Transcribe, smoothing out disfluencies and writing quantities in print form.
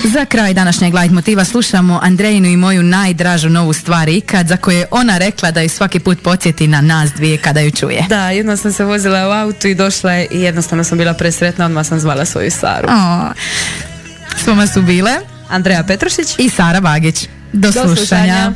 Za kraj današnjeg light motiva slušamo Andrejinu i moju najdražu novu stvar ikad, za koju je ona rekla da ju svaki put podsjeti na nas dvije kada ju čuje. Da, jednom sam se vozila u autu i došla je i jednostavno sam bila presretna, odmah sam zvala svoju Saru. S vama su bile Andreja Petrošić i Sara Bagić. Do slušanja.